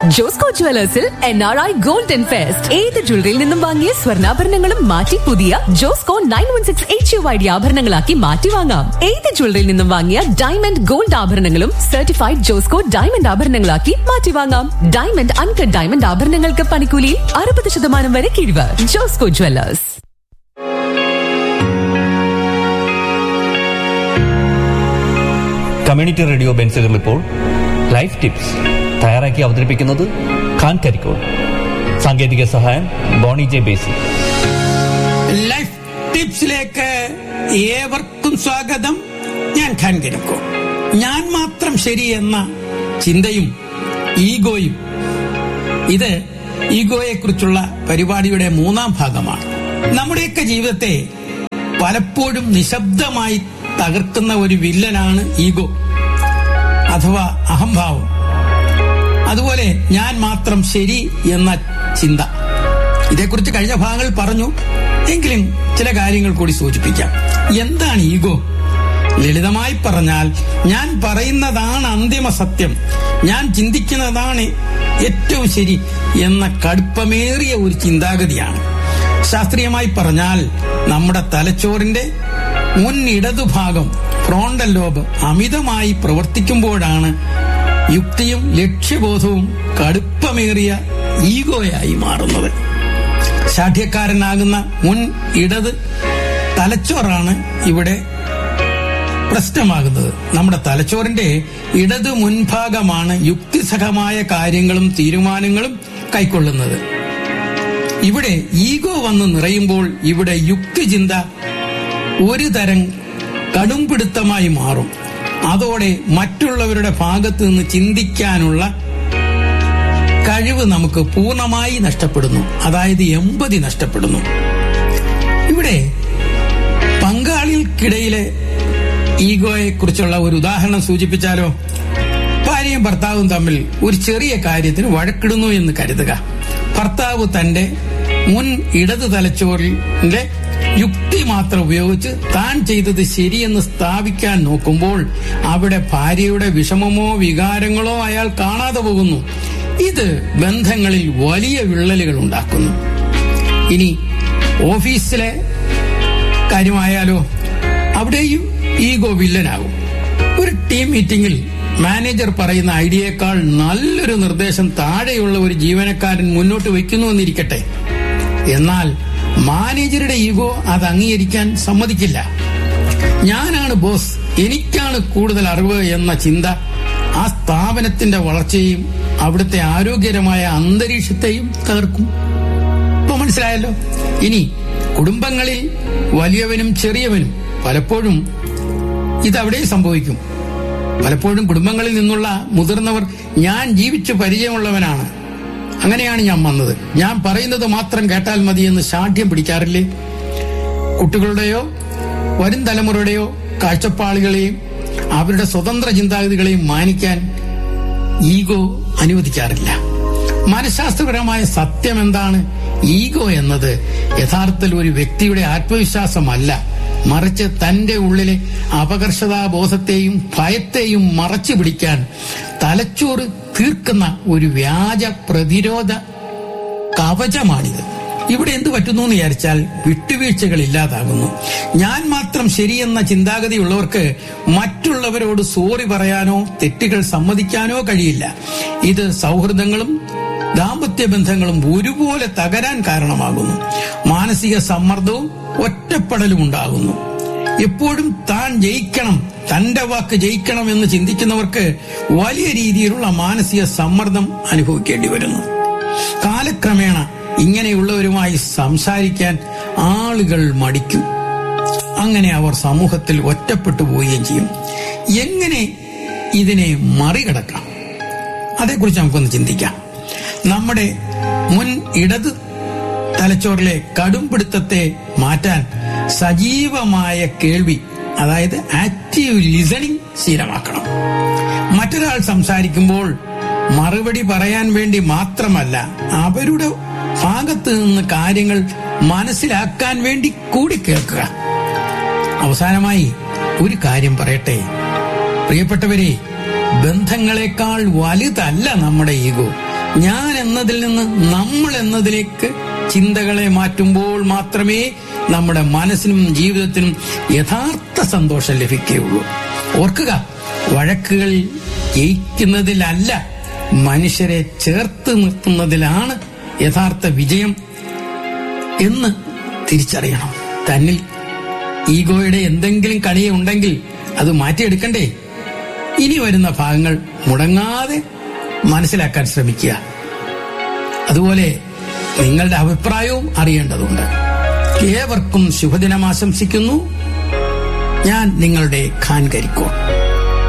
Josco ജുവലേഴ്സിൽ NRI golden fest. ഏത് ജ്വല്ലറിയിൽ നിന്നും വാങ്ങിയ സ്വർണ്ണാഭരണങ്ങളും മാറ്റി പുതിയ ജോസ്കോ 916 HUID ആഭരണങ്ങളാക്കി മാറ്റി വാങ്ങാം. ഏത് ജ്വല്ലറിയിൽ നിന്നും വാങ്ങിയ ഡയമണ്ട് ഗോൾഡ് ആഭരണങ്ങളും സർട്ടിഫൈഡ് ജോസ്കോ ഡയമണ്ട് ആഭരണങ്ങളാക്കി മാറ്റി വാങ്ങാം. ഡയമണ്ട് അൺകട്ട് ഡയമണ്ട് ആഭരണങ്ങൾക്ക് പണിക്കൂലിയിൽ 60% വരെ കിഴിവ്. ജോസ്കോ ജുവലേഴ്സ്. കമ്മ്യൂണിറ്റി റേഡിയോ ബെൻസുകൾ ഇപ്പോൾ ലൈഫ് ടിപ്സ് തയ്യാറാക്കി അവതരിപ്പിക്കുന്നത് ഖാൻ കരിക്കോൾ. സാങ്കേതിക സഹായം ബോണി ജെ ബേസി. ലൈഫ് ടിപ്സിലേക്ക് ഏവർക്കും സ്വാഗതം. ഞാൻ ഖാൻ കരിക്കോൾ. ഞാൻ മാത്രം ശരി എന്ന ചിന്തയും ഈഗോയും, ഇത് ഈഗോയെ കുറിച്ചുള്ള പരിപാടിയുടെ 3ാം ഭാഗമാണ്. നമ്മുടെയൊക്കെ ജീവിതത്തെ പലപ്പോഴും നിശബ്ദമായി തകർക്കുന്ന ഒരു വില്ലനാണ് ഈഗോ അഥവാ അഹംഭാവം. അതുപോലെ ഞാൻ മാത്രം ശരി എന്ന ചിന്ത. ഇതേക്കുറിച്ച് കഴിഞ്ഞ ഭാഗങ്ങളിൽ പറഞ്ഞു, എങ്കിലും ചില കാര്യങ്ങൾ കൂടി സൂചിപ്പിക്കാം. എന്താണ് ഈഗോ? ലളിതമായി പറഞ്ഞാൽ, ഞാൻ പറയുന്നതാണ് അന്തിമ സത്യം, ഞാൻ ചിന്തിക്കുന്നതാണ് ഏറ്റവും ശരി എന്ന കടുപ്പമേറിയ ഒരു ചിന്താഗതിയാണ്. ശാസ്ത്രീയമായി പറഞ്ഞാൽ നമ്മുടെ തലച്ചോറിന്റെ മുൻ ഇടതുഭാഗം ഫ്രോണ്ടൽ ലോബ് അമിതമായി പ്രവർത്തിക്കുമ്പോഴാണ് യുക്തിയും ലക്ഷ്യബോധവും കടുപ്പമേറിയ ഈഗോയായി മാറുന്നത്. ശാഠ്യക്കാരനാകുന്ന മുൻ ഇടത് തലച്ചോറാണ് ഇവിടെ പ്രശ്നമാകുന്നത്. നമ്മുടെ തലച്ചോറിന്റെ ഇടത് മുൻഭാഗമാണ് യുക്തിസഹമായ കാര്യങ്ങളും തീരുമാനങ്ങളും കൈക്കൊള്ളുന്നത്. ഇവിടെ ഈഗോ വന്ന് നിറയുമ്പോൾ ഇവിടെ യുക്തിചിന്ത ഒരു തരം കടുംപിടുത്തമായി മാറും. അതോടെ മറ്റുള്ളവരുടെ ഭാഗത്ത് നിന്ന് ചിന്തിക്കാനുള്ള കഴിവ് നമുക്ക് പൂർണ്ണമായി നഷ്ടപ്പെടുന്നു. അതായത് എമ്പതി നഷ്ടപ്പെടുന്നു. ഇവിടെ പങ്കാളികൾക്കിടയിലെ ഈഗോയെ കുറിച്ചുള്ള ഒരു ഉദാഹരണം സൂചിപ്പിച്ചാലോ? ഭാര്യയും ഭർത്താവും തമ്മിൽ ഒരു ചെറിയ കാര്യത്തിന് വഴക്കിടുന്നു എന്ന് കരുതുക. ഭർത്താവ് തന്റെ മുൻ ഇടത് തലച്ചോറിന്റെ യുക്തി മാത്രം ഉപയോഗിച്ച് താൻ ചെയ്തത് ശരിയെന്ന് സ്ഥാപിക്കാൻ നോക്കുമ്പോൾ അവിടെ ഭാര്യയുടെ വിഷമമോ വികാരങ്ങളോ അയാൾ കാണാതെ പോകുന്നു. ഇത് ബന്ധങ്ങളിൽ വലിയ വിള്ളലുകൾ ഉണ്ടാക്കുന്നു. ഇനി ഓഫീസിലെ കാര്യമായാലോ, അവിടെയും ഈഗോ വില്ലനാകും. ഒരു ടീം മീറ്റിംഗിൽ മാനേജർ പറയുന്ന ഐഡിയയേക്കാൾ നല്ലൊരു നിർദ്ദേശം താഴെയുള്ള ഒരു ജീവനക്കാരൻ മുന്നോട്ട് വയ്ക്കുന്നു എന്നിരിക്കട്ടെ. എന്നാൽ മാനേജറുടെ ഈഗോ അത് അംഗീകരിക്കാൻ സമ്മതിക്കില്ല. ഞാനാണ് ബോസ്, എനിക്കാണ് കൂടുതൽ അറിവ് എന്ന ചിന്ത ആ സ്ഥാപനത്തിന്റെ വളർച്ചയെയും അവിടുത്തെ ആരോഗ്യകരമായ അന്തരീക്ഷത്തെയും തകർക്കും. ഇപ്പൊ മനസ്സിലായല്ലോ. ഇനി കുടുംബങ്ങളിൽ വലിയവനും ചെറിയവനും പലപ്പോഴും ഇതവിടെ സംഭവിക്കും. പലപ്പോഴും കുടുംബങ്ങളിൽ നിന്നുള്ള മുതിർന്നവർ ഞാൻ ജീവിച്ചു പരിചയമുള്ളവനാണ്, അങ്ങനെയാണ് ഞാൻ വന്നത്, ഞാൻ പറയുന്നത് മാത്രം കേട്ടാൽ മതി എന്ന് ശാഠ്യം പിടിക്കാറില്ലേ? കുട്ടികളുടെയോ വരും തലമുറയുടെയോ കാഴ്ചപ്പാടുകളെയും അവരുടെ സ്വതന്ത്ര ചിന്താഗതികളെയും മാനിക്കാൻ ഈഗോ അനുവദിക്കാറില്ല. മനഃശാസ്ത്രപരമായ സത്യം എന്താണ്? ഈഗോ എന്നത് യഥാർത്ഥത്തിൽ ഒരു വ്യക്തിയുടെ ആത്മവിശ്വാസമല്ല, മറിച്ച് തന്റെ ഉള്ളിലെ അപകർഷതാബോധത്തെയും ഭയത്തെയും മറച്ചു പിടിക്കാൻ തലച്ചോറ് തീർക്കുന്ന ഒരു വ്യാജ പ്രതിരോധ കവചമാണിത്. ഇവിടെ എന്ത് പറ്റുന്നു എന്ന് വിചാരിച്ചാൽ വിട്ടുവീഴ്ചകൾ ഇല്ലാതാകുന്നു. ഞാൻ മാത്രം ശരിയെന്ന ചിന്താഗതിയുള്ളവർക്ക് മറ്റുള്ളവരോട് സോറി പറയാനോ തെറ്റുകൾ സമ്മതിക്കാനോ കഴിയില്ല. ഇത് സൗഹൃദങ്ങളും ദാമ്പത്യ ബന്ധങ്ങളും ഒരുപോലെ തകരാൻ കാരണമാകുന്നു. മാനസിക സമ്മർദ്ദവും ഒറ്റപ്പെടലും ഉണ്ടാകുന്നു. എപ്പോഴും താൻ ജയിക്കണം, തന്റെ വാക്ക് ജയിക്കണം എന്ന് ചിന്തിക്കുന്നവർക്ക് വലിയ രീതിയിലുള്ള മാനസിക സമ്മർദ്ദം അനുഭവിക്കേണ്ടി വരുന്നു. കാലക്രമേണ ഇങ്ങനെയുള്ളവരുമായി സംസാരിക്കാൻ ആളുകൾ മടിക്കും. അങ്ങനെ അവർ സമൂഹത്തിൽ ഒറ്റപ്പെട്ടു പോവുകയും ചെയ്യും. എങ്ങനെ ഇതിനെ മറികടക്കാം? അതേക്കുറിച്ച് നമുക്കൊന്ന് ചിന്തിക്കാം. നമ്മുടെ മുൻ ഇടത് തലച്ചോറിലെ കടുംപിടുത്തത്തെ മാറ്റാൻ സജീവമായ കേൾവി, അതായത് ആക്റ്റീവ് ലിസണിംഗ് ശീലമാക്കണം. മറ്റൊരാൾ സംസാരിക്കുമ്പോൾ മറുപടി പറയാൻ വേണ്ടി മാത്രമല്ല, അവരുടെ ഭാഗത്ത് നിന്ന് കാര്യങ്ങൾ മനസ്സിലാക്കാൻ വേണ്ടി കൂടി കേൾക്കുക. അവസാനമായി ഒരു കാര്യം പറയട്ടെ പ്രിയപ്പെട്ടവരെ, ബന്ധങ്ങളെക്കാൾ വലുതല്ല നമ്മുടെ ഈഗോ. ഞാൻ എന്നതിൽ നിന്ന് നമ്മൾ എന്നതിലേക്ക് ചിന്തകളെ മാറ്റുമ്പോൾ മാത്രമേ നമ്മുടെ മനസ്സിനും ജീവിതത്തിനും യഥാർത്ഥ സന്തോഷം ലഭിക്കുകയുള്ളൂ. ഓർക്കുക, വഴക്കുകൾ ജയിക്കുന്നതിലല്ല, മനുഷ്യരെ ചേർത്ത് നിർത്തുന്നതിലാണ് യഥാർത്ഥ വിജയം എന്ന് തിരിച്ചറിയണം. തന്നിൽ ഈഗോയുടെ എന്തെങ്കിലും കളിയുണ്ടെങ്കിൽ അത് മാറ്റിയെടുക്കണ്ടേ? ഇനി വരുന്ന ഭാഗങ്ങൾ മുടങ്ങാതെ മനസ്സിലാക്കാൻ ശ്രമിക്കുക. അതുപോലെ നിങ്ങളുടെ അഭിപ്രായവും അറിയേണ്ടതുണ്ട്. ഏവർക്കും ശുഭദിനം ആശംസിക്കുന്നു. ഞാൻ നിങ്ങളുടെ ഖാൻ കരിക്കോൺ.